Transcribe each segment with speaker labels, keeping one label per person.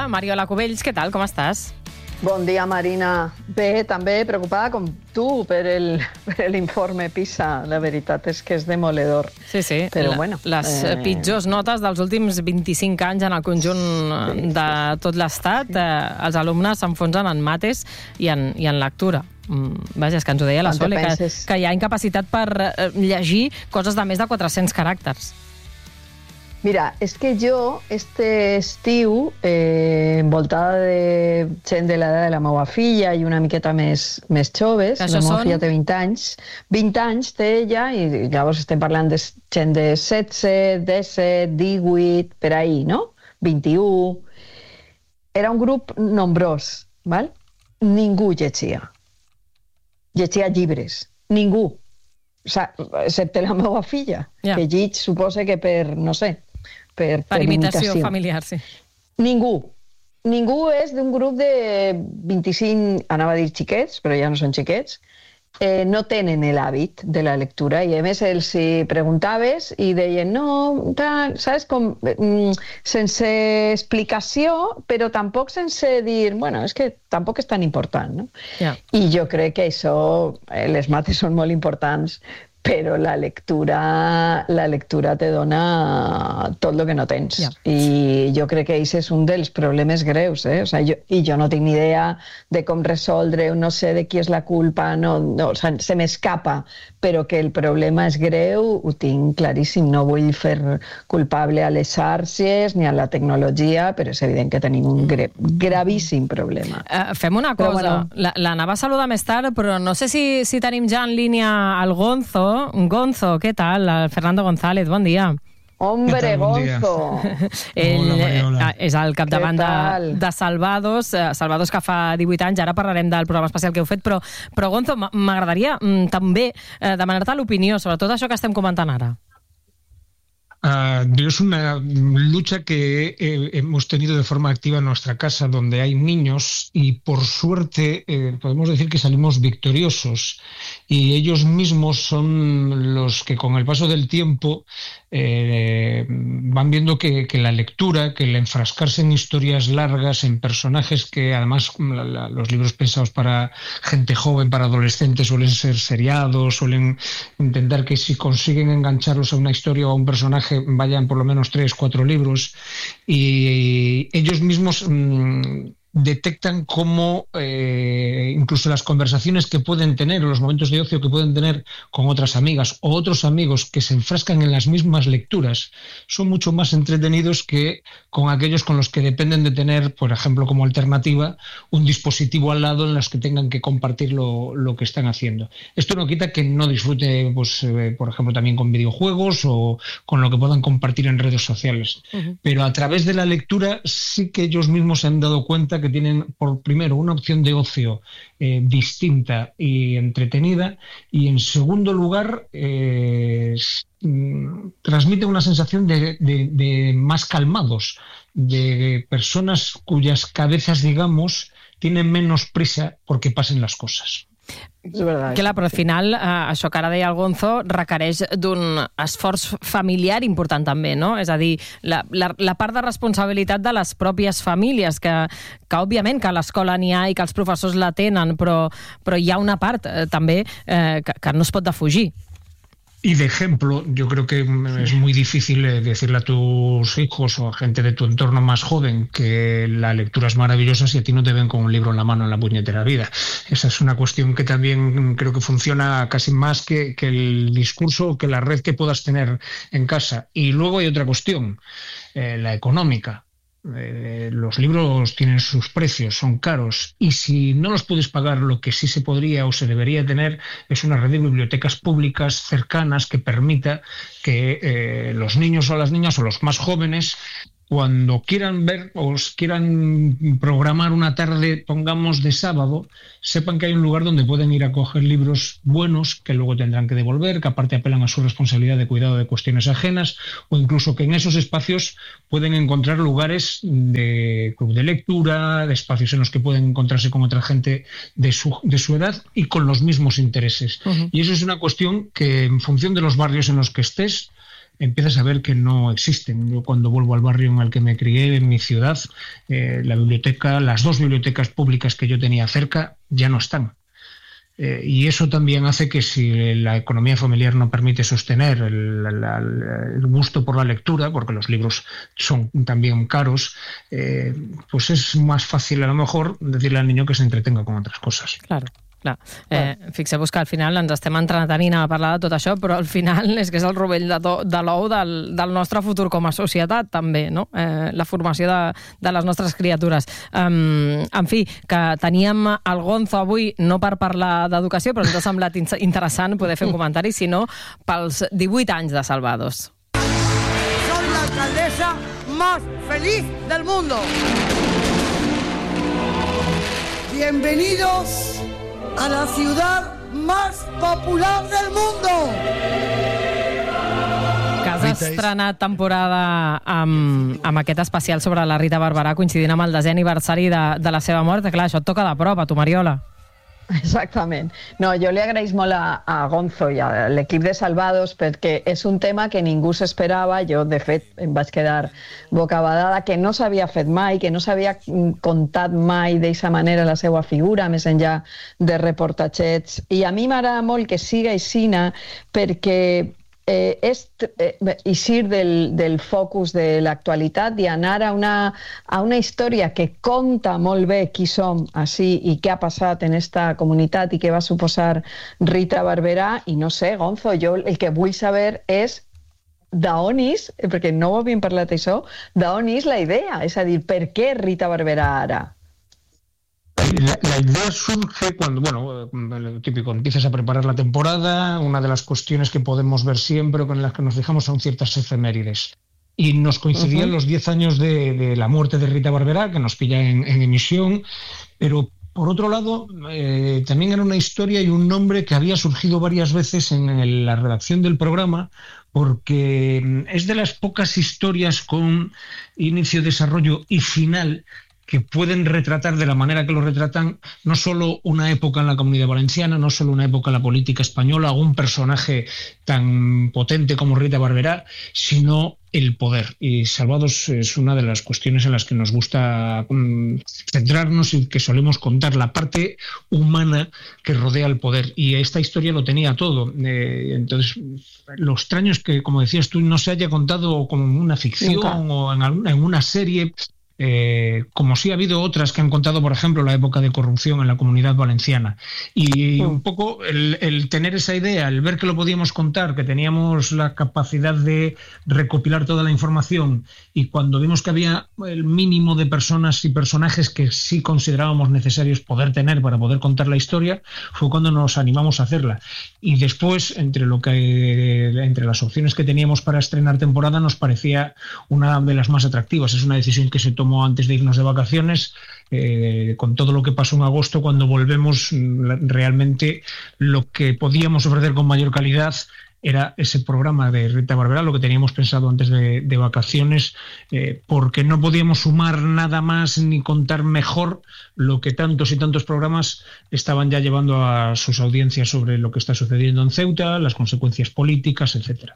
Speaker 1: dia. Mariola Cubells, què tal? Com estàs?
Speaker 2: Bon dia, Marina. Bé, també preocupada com tu per l'informe PISA. La veritat és que és demoledor.
Speaker 1: Sí.
Speaker 2: Però bueno,
Speaker 1: les pitjors notes dels últims 25 anys en el conjunt de tot l'Estat. Els alumnes s'enfonsen en mates i en lectura. Vaja, és que ens ho deia la Sole, que hi ha incapacitat per llegir coses de més de 400 caràcters.
Speaker 2: Mira, és que jo, este estiu, envoltada de gent de l'edat de la meva filla i una miqueta més joves, la meva filla té 20 anys, 20 anys té ella, i llavors estem parlant de gent de 16, 17, 18, per ahí, no? 21. Era un grup nombrós, val? Ningú llegia. Llegia llibres. Ningú. Excepte la meva filla, que llig suposa que per, no sé, per
Speaker 1: imitació familiar, sí.
Speaker 2: Ningú és d'un grup de 25, anava a dir xiquets, però ja no són xiquets, no tenen l'hàbit de la lectura, i a més els preguntaves i deien no, tal, saps, com sense explicació, però tampoc sense dir, bueno, és que tampoc és tan important, no? I jo crec que això, les mates són molt importants, però la lectura te dona tot el que no tens. I jo crec que aquest és un dels problemes greus, O sigui, jo no tinc ni idea de com resoldre, no sé de qui és la culpa, se m'escapa, però que el problema és greu, ho tinc claríssim. No vull fer culpable a les xarxes ni a la tecnologia, però és evident que tenim un gravíssim problema.
Speaker 1: Fem una cosa, l'anava a saludar més tard, però no sé si tenim ja en línia el Gonzo. Gonzo, què tal? Fernando González, bon dia.
Speaker 2: Hombre, Gonzo!
Speaker 1: Ell és el capdavant de Salvados, Salvados que fa 18 anys, ara parlarem del programa especial que heu fet, però Gonzo, m'agradaria també demanar-te l'opinió sobre tot això que estem comentant ara.
Speaker 3: Es una lucha que hemos tenido de forma activa en nuestra casa, donde hay niños, y por suerte podemos decir que salimos victoriosos, y ellos mismos son los que con el paso del tiempo van viendo que la lectura, que el enfrascarse en historias largas, en personajes que además los libros pensados para gente joven, para adolescentes, suelen ser seriados, suelen intentar que si consiguen engancharlos a una historia o a un personaje vayan por lo menos 3, 4 libros, y ellos mismos detectan cómo incluso las conversaciones que pueden tener o los momentos de ocio que pueden tener con otras amigas o otros amigos que se enfrascan en las mismas lecturas son mucho más entretenidos que con aquellos con los que dependen de tener, por ejemplo, como alternativa, un dispositivo al lado en los que tengan que compartir lo que están haciendo. Esto no quita que no disfrute, pues, por ejemplo, también con videojuegos o con lo que puedan compartir en redes sociales. Pero a través de la lectura sí que ellos mismos se han dado cuenta que tienen, por primero, una opción de ocio distinta y entretenida, y en segundo lugar transmite una sensación de más calmados, de personas cuyas cabezas, digamos, tienen menos prisa porque pasen las cosas.
Speaker 1: Clar, però al final això que ara deia el Gonzo requereix d'un esforç familiar important també, no? És a dir, la part de responsabilitat de les pròpies famílies, que òbviament que a l'escola n'hi ha i que els professors la tenen, però hi ha una part també que no es pot defugir.
Speaker 3: Y de ejemplo, yo creo que es muy difícil decirle a tus hijos o a gente de tu entorno más joven que la lectura es maravillosa si a ti no te ven con un libro en la mano en la puñetera vida. Esa es una cuestión que también creo que funciona casi más que el discurso o que la red que puedas tener en casa. Y luego hay otra cuestión, la económica. Los libros tienen sus precios, son caros, y si no los puedes pagar, lo que sí se podría o se debería tener es una red de bibliotecas públicas cercanas que permita que los niños o las niñas o los más jóvenes, cuando quieran ver o quieran programar una tarde, pongamos de sábado, sepan que hay un lugar donde pueden ir a coger libros buenos que luego tendrán que devolver, que aparte apelan a su responsabilidad de cuidado de cuestiones ajenas, o incluso que en esos espacios pueden encontrar lugares de club de lectura, de espacios en los que pueden encontrarse con otra gente de su edad y con los mismos intereses. Y eso es una cuestión que, en función de los barrios en los que estés, empiezas a ver que no existen. Yo cuando vuelvo al barrio en el que me crié, en mi ciudad, la biblioteca, las dos bibliotecas públicas que yo tenía cerca ya no están. Y eso también hace que si la economía familiar no permite sostener el gusto por la lectura, porque los libros son también caros, pues es más fácil a lo mejor decirle al niño que se entretenga con otras cosas.
Speaker 1: Claro. Clar. Fixeu-vos que al final ens estem entretenint a parlar de tot això, però al final és que és el rovell de l'ou del nostre futur com a societat, també, no? La formació de les nostres criatures. En fi, que teníem el Gonzo avui no per parlar d'educació, però ens ha semblat interessant poder fer un comentari, sinó pels 18 anys de Salvados.
Speaker 4: Soy la alcaldesa más feliz del mundo. Bienvenidos a la ciudad más popular del mundo.
Speaker 1: Que has estrenat temporada amb aquest especial sobre la Rita Barberà coincidint amb el 10è aniversari de la seva mort. Clar, això et toca de prop, a tu, Mariola.
Speaker 2: Exactament. No, jo li agraeix molt a Gonzo i a l'equip de Salvados perquè és un tema que ningú s'esperava. Jo, de fet, em vaig quedar bocabadada, que no s'havia fet mai, que no s'havia contat mai d'eixa manera la seva figura, més enllà de reportatgets. I a mi m'agrada molt que siga aixina perquè eixir del focus de l'actualitat i anar a una història que conta molt bé qui som així i què ha passat en esta comunitat i què va suposar Rita Barberà. I no sé, Gonzo, jo el que vull saber és d'on és, perquè no ho havíem parlat això, d'on és la idea, és a dir, per què Rita Barberà ara?
Speaker 3: La idea surge cuando, bueno, lo típico, empiezas a preparar la temporada, una de las cuestiones que podemos ver siempre, con las que nos fijamos, son ciertas efemérides. Y nos coincidían los 10 años de la muerte de Rita Barberá, que nos pilla en emisión, pero por otro lado, también era una historia y un nombre que había surgido varias veces en la redacción del programa, porque es de las pocas historias con inicio, desarrollo y final que pueden retratar de la manera que lo retratan no solo una época en la Comunidad Valenciana, no solo una época en la política española o un personaje tan potente como Rita Barberá, sino el poder. Y Salvados es una de las cuestiones en las que nos gusta centrarnos y que solemos contar la parte humana que rodea el poder. Y esta historia lo tenía todo. Entonces, lo extraño es que, como decías tú, no se haya contado como una ficción o en una serie. Como sí ha habido otras que han contado, por ejemplo, la época de corrupción en la Comunidad Valenciana. Y un poco el tener esa idea, el ver que lo podíamos contar, que teníamos la capacidad de recopilar toda la información, y cuando vimos que había el mínimo de personas y personajes que sí considerábamos necesarios poder tener para poder contar la historia, fue cuando nos animamos a hacerla. Y después, entre las opciones que teníamos para estrenar temporada, nos parecía una de las más atractivas. Es una decisión que se tomó antes de irnos de vacaciones, con todo lo que pasó en agosto. Cuando volvemos, realmente lo que podíamos ofrecer con mayor calidad era ese programa de Rita Barberá, lo que teníamos pensado antes de vacaciones, porque no podíamos sumar nada más ni contar mejor lo que tantos y tantos programas estaban ya llevando a sus audiencias sobre lo que está sucediendo en Ceuta, las consecuencias políticas, etcétera.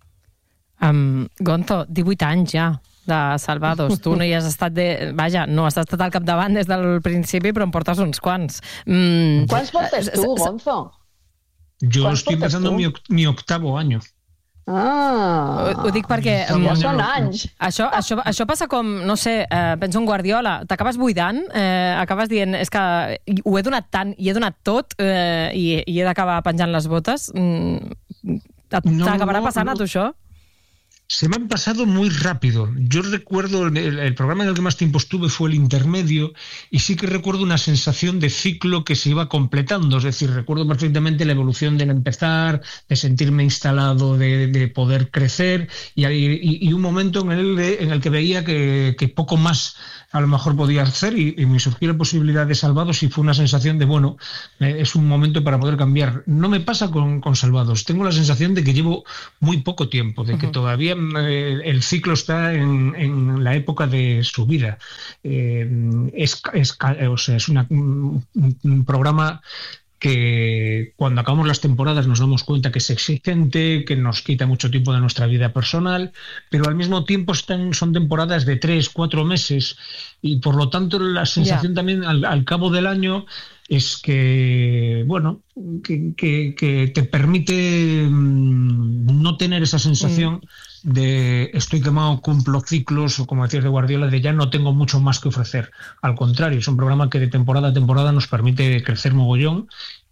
Speaker 1: Gonzo, 18 anys ja de Salvados. Tu no hi has estat no has estat al capdavant des del principi, però en portes uns quants.
Speaker 2: ¿Quants portes tu, Gonzo?
Speaker 3: Yo estoy empezando mi 8º año.
Speaker 1: Ho dic perquè
Speaker 2: ja són anys.
Speaker 1: Això passa com, no sé, penso en Guardiola, t'acabes buidant, acabes dient, és que ho he donat tant i he donat tot i he d'acabar penjant les botes. T'acabarà passant a tu això?
Speaker 3: Se me han pasado muy rápido. Yo recuerdo, el programa en el que más tiempo estuve fue el intermedio, y sí que recuerdo una sensación de ciclo que se iba completando. Es decir, recuerdo perfectamente la evolución del empezar, de sentirme instalado, de poder crecer, y un momento en el que veía que poco más a lo mejor podía hacer, y me surgió la posibilidad de Salvados, y fue una sensación de, bueno, es un momento para poder cambiar. No me pasa con Salvados. Tengo la sensación de que llevo muy poco tiempo, de que todavía el ciclo está en la época de su vida. Es un programa que cuando acabamos las temporadas nos damos cuenta que es exigente, que nos quita mucho tiempo de nuestra vida personal, pero al mismo tiempo son temporadas de 3, 4 meses y por lo tanto la sensación también al cabo del año es que, bueno, que te permite no tener esa sensación de estoy quemado, cumplo ciclos, o como decías de Guardiola, de ya no tengo mucho más que ofrecer. Al contrario, es un programa que de temporada a temporada nos permite crecer mogollón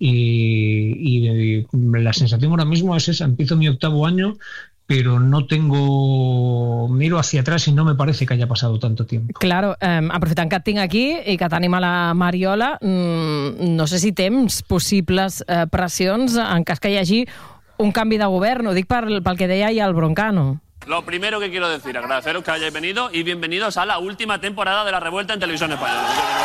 Speaker 3: y la sensación ahora mismo es esa. Empiezo mi 8º año, pero miro hacia atrás y no me parece que haya pasado tanto tiempo.
Speaker 1: Claro, aprofitant que et tinc aquí i que tenim a la Mariola, no sé si tens possibles pressions en cas que hi hagi un canvi de govern, ho dic pel que deia ahir el Broncano.
Speaker 5: Lo primero que quiero decir, agradeceros que hayáis venido y bienvenidos a la última temporada de La Revuelta en Televisión Española.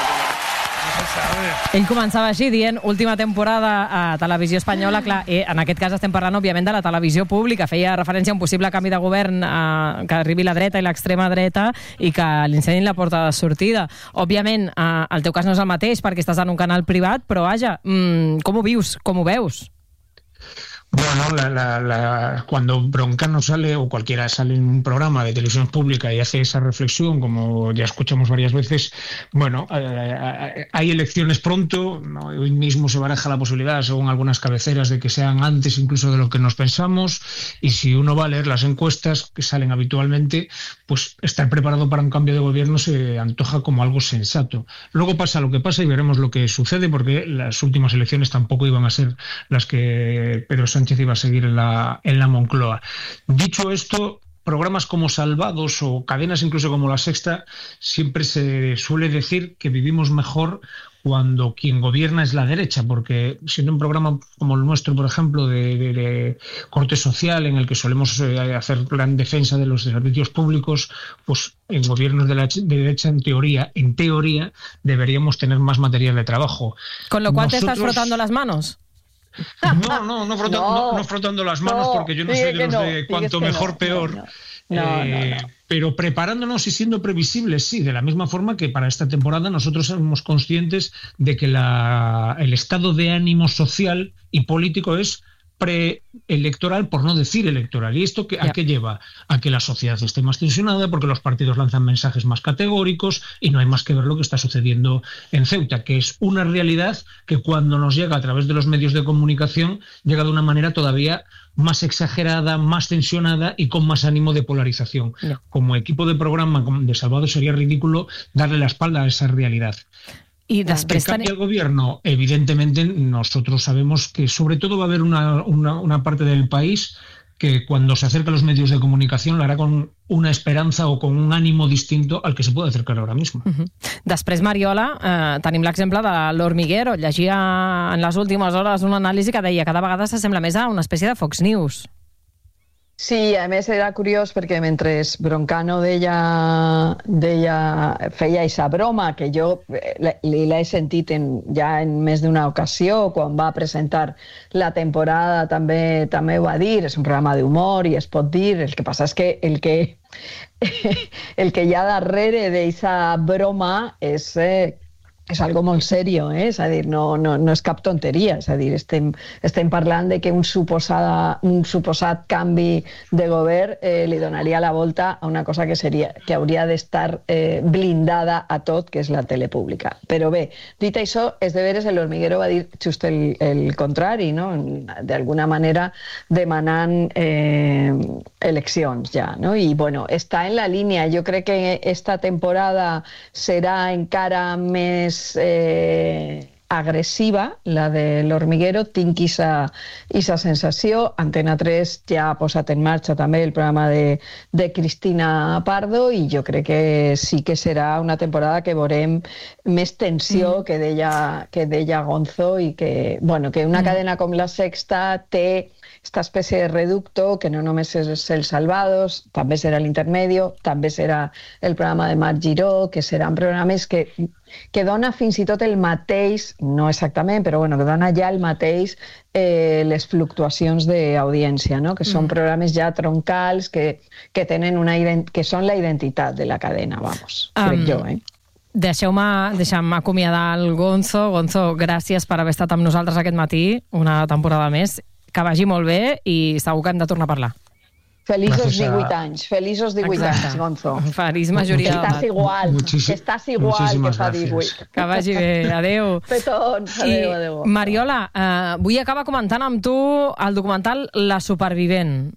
Speaker 1: Ell començava així dient última temporada a Televisió Espanyola, clar, en aquest cas estem parlant òbviament de la televisió pública, feia referència a un possible canvi de govern que arribi la dreta i l'extrema dreta i que li ensenyin la porta de sortida. Òbviament, el teu cas no és el mateix perquè estàs en un canal privat, però vaja, com ho vius, com ho veus?
Speaker 3: Bueno, cuando Broncano sale o cualquiera sale en un programa de televisión pública y hace esa reflexión, como ya escuchamos varias veces, bueno, hay elecciones pronto, ¿no? Hoy mismo se baraja la posibilidad, según algunas cabeceras, de que sean antes incluso de lo que nos pensamos, y si uno va a leer las encuestas que salen habitualmente, pues estar preparado para un cambio de gobierno se antoja como algo sensato. Luego pasa lo que pasa y veremos lo que sucede, porque las últimas elecciones tampoco iban a ser las que Pedro Sánchez iba a seguir en la Moncloa. Dicho esto, programas como Salvados o cadenas incluso como La Sexta, siempre se suele decir que vivimos mejor cuando quien gobierna es la derecha, porque siendo un programa como el nuestro, por ejemplo, de corte social, en el que solemos hacer gran defensa de los servicios públicos, pues en gobiernos de derecha, en teoría, deberíamos tener más material de trabajo.
Speaker 1: Con lo cual, ¿te estás frotando las manos?
Speaker 3: No frotando las manos, porque yo no soy de los de cuanto mejor peor. Pero preparándonos y siendo previsibles, sí, de la misma forma que para esta temporada nosotros somos conscientes de que el estado de ánimo social y político es preelectoral, por no decir electoral. ¿Y esto a qué lleva? A que la sociedad esté más tensionada, porque los partidos lanzan mensajes más categóricos y no hay más que ver lo que está sucediendo en Ceuta, que es una realidad que cuando nos llega a través de los medios de comunicación llega de una manera todavía más exagerada, más tensionada y con más ánimo de polarización. Como equipo de programa de Salvador sería ridículo darle la espalda a esa realidad.
Speaker 1: Y després
Speaker 3: que cambie el gobierno, evidentemente nosotros sabemos que sobre todo va a haber una parte del país que cuando se acerca a los medios de comunicación lo hará con una esperanza o con un ánimo distinto al que se puede acercar ahora mismo.
Speaker 1: Després, Mariola, tenim l'exemple de l'Hormiguero. Llegia en les últimes hores una anàlisi que deia que cada vegada s'assembla més a una espècie de Fox News.
Speaker 2: Sí, a més era curiós perquè mentre Broncano feia aquesta broma, que jo l'he sentit ja en més d'una ocasió, quan va presentar la temporada també ho va dir, és un programa d'humor i es pot dir, el que passa és que el que hi ha darrere d'aquesta broma és algo molt serio, és a dir, no és cap tonteria, és a dir, estem parlant de que un suposat canvi de govern li donaria la volta a una cosa que hauria d'estar blindada a tot, que és la tele pública. Però bé, dit això, és de veres, l'Hormiguero va dir just el contrari, no? D'alguna manera demanant eleccions ja, no? I bueno, està en la línia. Jo crec que esta temporada serà encara més agressiva, la de l'Hormiguero, tinc aquesta sensació. Antena 3 ja ha posat en marxa també el programa de Cristina Pardo i jo crec que sí que serà una temporada que veurem més tensió que deia Gonzo i que una cadena com La Sexta té esta espècie de reducto que no només és el Salvados, també serà l'Intermedio, també serà el programa de Marc Giró, que seran programes que dona fins i tot el mateix, no exactament, però que dona ja el mateix les fluctuacions d'audiència, no? Que són programes ja troncals que tenen que són la identitat de la cadena, crec jo,
Speaker 1: Deixa'm acomiadar el Gonzo. Gonzo, gràcies per haver estat amb nosaltres aquest matí, una temporada més. Que vagi molt bé i segur que hem de tornar a parlar.
Speaker 2: Feliços 18 anys, feliços 18 anys, Gonzo.
Speaker 1: Feliç majoria d'edat.
Speaker 2: Estàs igual que fa 18.
Speaker 1: Que vagi bé, adeu.
Speaker 2: Petons, adeu.
Speaker 1: Mariola, vull acabar comentant amb tu el documental La Supervivent.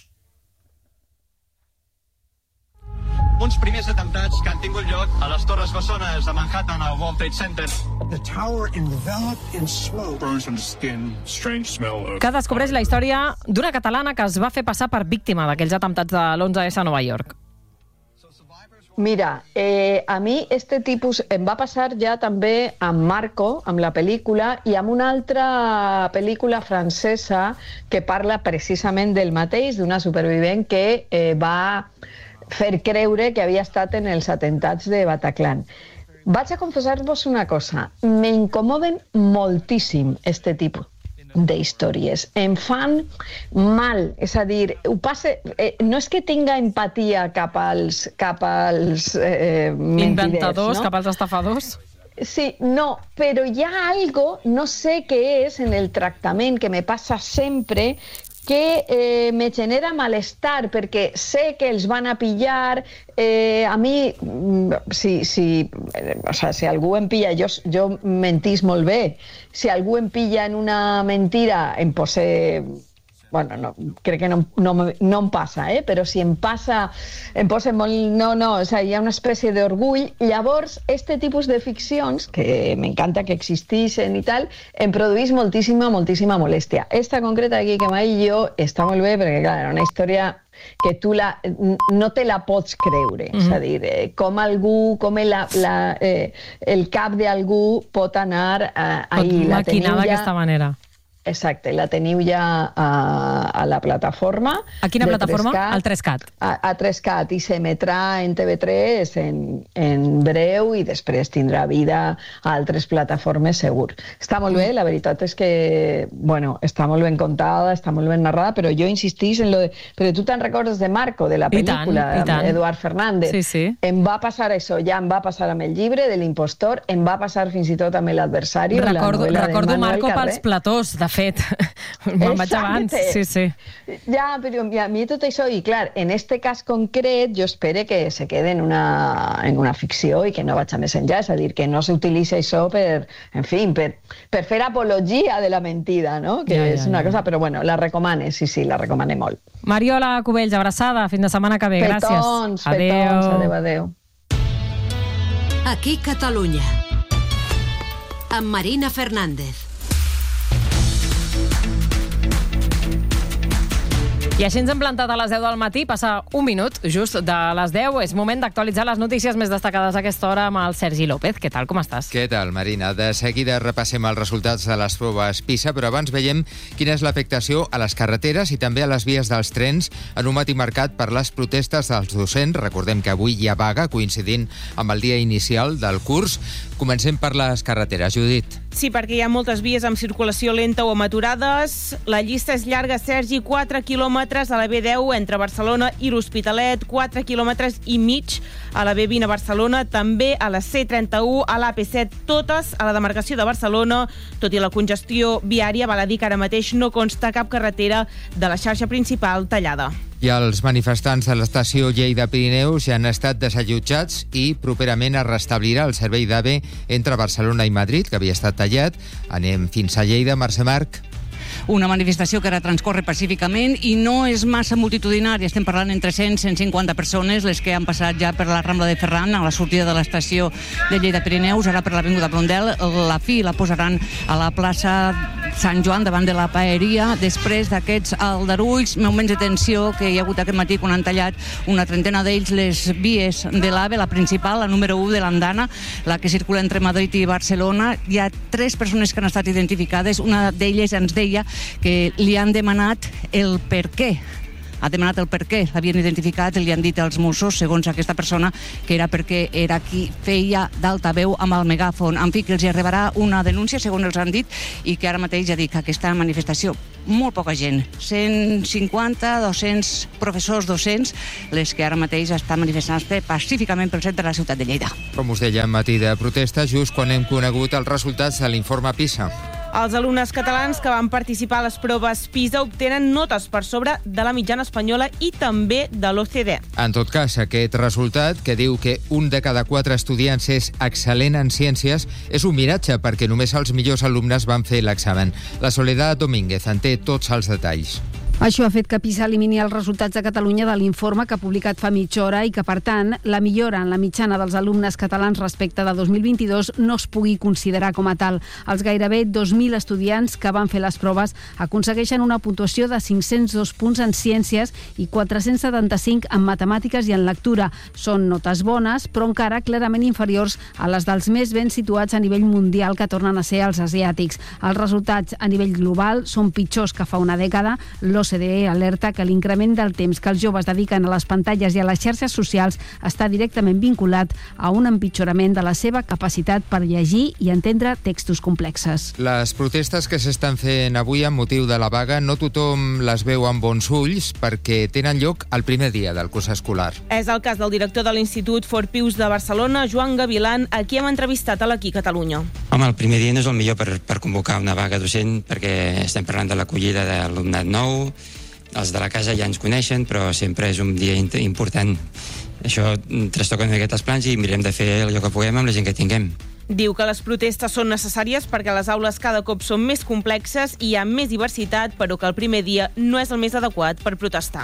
Speaker 6: Uns primers atemptats que han tingut lloc a les Torres Bessones de Manhattan al World Trade Center.
Speaker 4: The tower enveloped in smoke.
Speaker 6: Frozen skin, strange smell of...
Speaker 1: Que descobreix la història d'una catalana que es va fer passar per víctima d'aquells atemptats de l'11S a Nova York.
Speaker 2: Mira, a mi este tipus em va passar ja també amb Marco, amb la pel·lícula, i amb una altra pel·lícula francesa que parla precisament del mateix, d'una supervivent que va fer creure que havia estat en els atemptats de Bataclan. Vaig a confessar-vos una cosa, m'incomoden moltíssim este tipus d'històries. Em fan mal, és a dir, no és que tinga empatia cap als
Speaker 1: inventadors, cap als estafadors?
Speaker 2: Sí, no, però hi ha algo, no sé què és en el tractament, que me passa sempre, que me genera malestar, perquè sé que els van a pillar. A mi, si algú em pilla, jo mentís molt bé, si algú em pilla en una mentira, em posa... Bueno, no, crec que no em passa, però si em passa, em posa molt... No, o sea, hi ha una espècie d'orgull. Llavors, este tipus de ficcions, que m'encanta que existeixen i tal, em produeix moltíssima molèstia. Esta concreta aquí que m'ha dit jo està molt bé, perquè, clar, era una història que tu no te la pots creure. És a dir, com el cap d'algú pot anar ahí.
Speaker 1: Pot maquinar d'aquesta manera.
Speaker 2: Exacte, la teniu ja a la plataforma.
Speaker 1: A quina plataforma? Al 3CAT.
Speaker 2: A 3CAT, i s'emetrà en TV3 en breu i després tindrà vida a altres plataformes segur. Està molt bé, la veritat és que, bueno, està molt ben contada, està molt ben narrada, però jo insistís en lo de... Però tu te'n recordes de Marco, de la pel·lícula, Eduard Fernández?
Speaker 1: Sí.
Speaker 2: Em va passar això, ja em va passar amb el llibre de l'impostor, em va passar fins i tot amb l'adversari, la novel·la de Manuel
Speaker 1: Marco
Speaker 2: Carré.
Speaker 1: Pels platós, de fet. Me'n vaig abans. Sí.
Speaker 2: Ja, però a mi tot això, i clar, en este cas concret, jo espero que se quede en una ficció i que no vaig a més enllà, és a dir, que no s'utilitza això per fer apologia de la mentida, no? Que és una cosa, però bueno, la recomane, sí, la recomane molt.
Speaker 1: Mariola Cubells, abraçada, fins la setmana que ve, gràcies.
Speaker 2: Adéu.
Speaker 7: Aquí Catalunya, amb Marina Fernández.
Speaker 1: I així ens hem plantat a les 10 del matí, passa un minut just de les 10. És moment d'actualitzar les notícies més destacades a aquesta hora amb el Sergi López. Què tal, com estàs?
Speaker 8: Què tal, Marina? De seguida repassem els resultats de les proves PISA, però abans veiem quina és l'afectació a les carreteres i també a les vies dels trens en un matí marcat per les protestes dels docents. Recordem que avui hi ha vaga, coincidint amb el dia inicial del curs. Comencem per les carreteres. Judit.
Speaker 9: Sí, perquè hi ha moltes vies amb circulació lenta o amb aturades. La llista és llarga, Sergi. 4 quilòmetres a la B10 entre Barcelona i l'Hospitalet, 4 quilòmetres i mig a la B20 a Barcelona, també a la C31, a l'AP7, totes a la demarcació de Barcelona. Tot i la congestió viària, val a dir que ara mateix no consta cap carretera de la xarxa principal tallada.
Speaker 8: I els manifestants de l'estació Lleida-Pirineus ja han estat desallotjats i properament es restablirà el servei d'AVE entre Barcelona i Madrid, que havia estat tallat. Anem fins a Lleida, Mercè Marc.
Speaker 10: Una manifestació que ara transcorre pacíficament i no és massa multitudinària. Estem parlant entre 100-150 persones, les que han passat ja per la Rambla de Ferran, a la sortida de l'estació de Lleida-Pirineus, ara per l'Avinguda Blondel. La fi la posaran a la plaça Sant Joan, davant de la paeria, després d'aquests aldarulls, moments de tensió que hi ha hagut aquest matí quan han tallat una trentena d'ells les vies de l'AVE, la principal, la número 1 de l'Andana, la que circula entre Madrid i Barcelona. Hi ha 3 persones que han estat identificades. Una d'elles ens deia que li han demanat el per què Ha demanat el per què, l'havien identificat i li han dit als Mossos, segons aquesta persona, que era perquè era qui feia d'altaveu amb el megàfon. En fi, que els arribarà una denúncia, segons els han dit, i que ara mateix ja dic que aquesta manifestació, molt poca gent, 150, 200 professors, docents, les que ara mateix estan manifestant-se pacíficament pel centre de la ciutat de Lleida.
Speaker 8: Com us deia, matí de protesta, just quan hem conegut els resultats de l'informe PISA.
Speaker 9: Els alumnes catalans que van participar a les proves PISA obtenen notes per sobre de la mitjana espanyola i també de l'OCDE.
Speaker 8: En tot cas, aquest resultat, que diu que un de cada 4 estudiants és excel·lent en ciències, és un miratge perquè només els millors alumnes van fer l'examen. La Soledad Domínguez en té tots els detalls.
Speaker 11: Això ha fet que PISA elimini els resultats de Catalunya de l'informe que ha publicat fa mitja hora i que, per tant, la millora en la mitjana dels alumnes catalans respecte de 2022 no es pugui considerar com a tal. Els gairebé 2.000 estudiants que van fer les proves aconsegueixen una puntuació de 502 punts en ciències i 475 en matemàtiques i en lectura. Són notes bones, però encara clarament inferiors a les dels més ben situats a nivell mundial, que tornen a ser els asiàtics. Els resultats a nivell global són pitjors que fa una dècada. L'OCDE alerta que l'increment del temps que els joves dediquen a les pantalles i a les xarxes socials està directament vinculat a un empitjorament de la seva capacitat per llegir i entendre textos complexes.
Speaker 8: Les protestes que s'estan fent avui amb motiu de la vaga no tothom les veu amb bons ulls perquè tenen lloc el primer dia del curs escolar.
Speaker 9: És el cas del director de l'Institut Fort Pius de Barcelona, Joan Gavilan, a qui hem entrevistat a l'Aquí Catalunya.
Speaker 12: Home, el primer dia no és el millor per convocar una vaga docent perquè estem parlant de l'acollida d'alumnat nou. Els de la casa ja ens coneixen, però sempre és un dia important. Això trastoca una miqueta els plans i mirem de fer allò que puguem amb la gent que tinguem.
Speaker 9: Diu que les protestes són necessàries perquè les aules cada cop són més complexes i hi ha més diversitat, però que el primer dia no és el més adequat per protestar.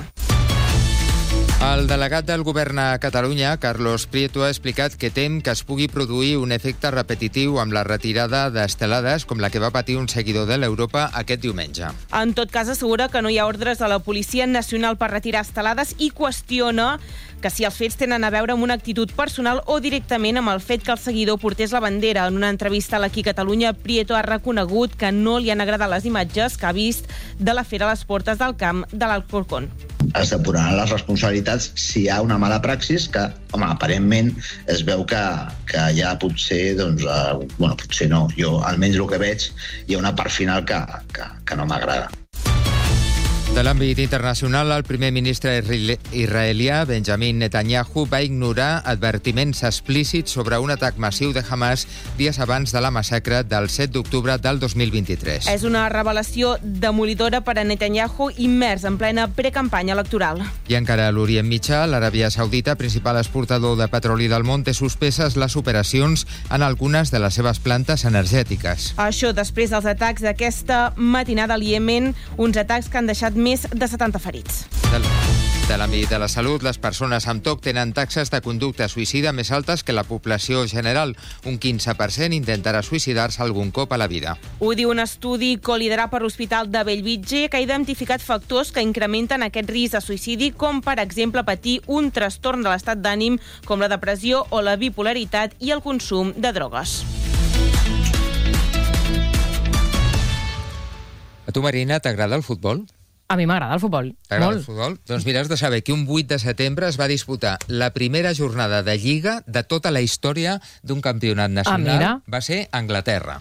Speaker 8: El delegat del govern a Catalunya, Carlos Prieto, ha explicat que tem que es pugui produir un efecte repetitiu amb la retirada d'estelades com la que va patir un seguidor de l'Europa aquest diumenge.
Speaker 9: En tot cas, assegura que no hi ha ordres de la Policia Nacional per retirar estelades i qüestiona que si els fets tenen a veure amb una actitud personal o directament amb el fet que el seguidor portés la bandera. En una entrevista a l'Aquí Catalunya, Prieto ha reconegut que no li han agradat les imatges que ha vist de la fera a les portes del camp de l'Alcorcón.
Speaker 13: Es depuraran les responsabilitats si hi ha una mala praxis que, home, aparentment es veu que ja potser, potser no. Jo, almenys el que veig, hi ha una part final que no m'agrada.
Speaker 8: De l'àmbit internacional, el primer ministre israelià, Benjamin Netanyahu, va ignorar advertiments explícits sobre un atac massiu de Hamas dies abans de la massacre del 7 d'octubre del 2023.
Speaker 9: És una revelació demolidora per a Netanyahu, immers en plena precampanya electoral.
Speaker 8: I encara a l'Orient Mitjà, l'Aràbia Saudita, principal exportador de petroli del món, té suspeses les operacions en algunes de les seves plantes energètiques.
Speaker 9: Això després dels atacs d'aquesta matinada al Iemen, uns atacs que han deixat més de 70 ferits.
Speaker 8: De l'àmbit de la salut, les persones amb TOC tenen taxes de conducta suïcida més altes que la població general. Un 15% intentarà suïcidar-se algun cop a la vida.
Speaker 9: Ho diu un estudi coliderat per l'Hospital de Bellvitge que ha identificat factors que incrementen aquest risc de suïcidi, com per exemple patir un trastorn de l'estat d'ànim com la depressió o la bipolaritat i el consum de drogues.
Speaker 8: A tu, Marina, t'agrada el futbol?
Speaker 1: A mi m'agrada el futbol.
Speaker 8: T'agrada
Speaker 1: molt.
Speaker 8: el futbol? Doncs mira, has de saber que un 8 de setembre es va disputar la primera jornada de Lliga de tota la història d'un campionat nacional. Va ser Anglaterra.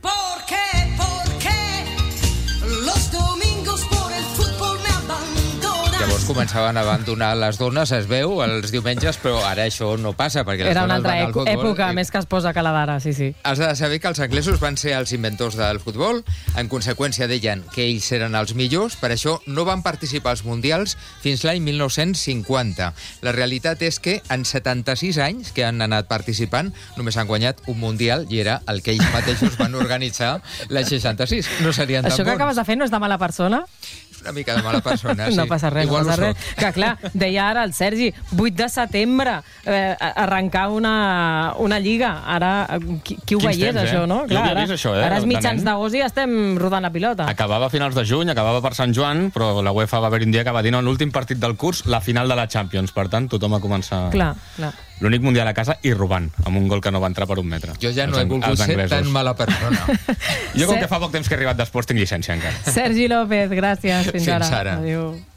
Speaker 8: Llavors començaven a abandonar les dones, es veu, els diumenges, però ara això no passa, perquè les
Speaker 1: Era una
Speaker 8: dones
Speaker 1: altra
Speaker 8: van al futbol.
Speaker 1: època, més que es posa que la d'ara, sí.
Speaker 8: Has de saber que els anglesos van ser els inventors del futbol, en conseqüència deien que ells eren els millors, per això no van participar als mundials fins l'any 1950. La realitat és que en 76 anys que han anat participant, només han guanyat un mundial i era el que ells mateixos van organitzar l'any 66. No serien tan bons.
Speaker 1: Això que acabes de fer no és de mala persona?
Speaker 8: Una mica de mala persona, sí.
Speaker 1: No passa res, no passa res. Que clar, deia ara el Sergi, 8 de setembre, arrencar una lliga. Ara, qui ho veiés, això, no?
Speaker 14: Jo havia vist això,
Speaker 1: Ara és mitjans d'agost i estem rodant la pilota.
Speaker 14: Acabava a finals de juny, acabava per Sant Joan, però la UEFA va haver un dia que va dir, no, l'últim partit del curs, la final de la Champions. Per tant, tothom va començar...
Speaker 1: Clar.
Speaker 14: L'únic mundial a casa i robant, amb un gol que no va entrar per un metre.
Speaker 8: Jo ja no he volgut ser tan mala persona.
Speaker 14: Jo, com que fa poc temps que he arribat d'esports, tinc llicència encara.
Speaker 1: Sergi López, gràcies. Fins ara.
Speaker 8: Adéu.